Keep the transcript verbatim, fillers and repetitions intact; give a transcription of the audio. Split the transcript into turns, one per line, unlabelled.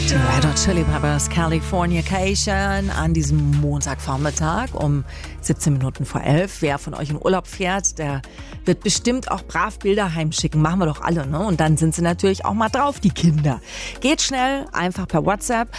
Red Hot Chili Peppers Californication an diesem Montagvormittag um siebzehn Minuten vor elf. Wer von euch in Urlaub fährt, der wird bestimmt auch brav Bilder heimschicken. Machen wir doch alle, ne? Und dann sind sie natürlich auch mal drauf, die Kinder. Geht schnell, einfach per WhatsApp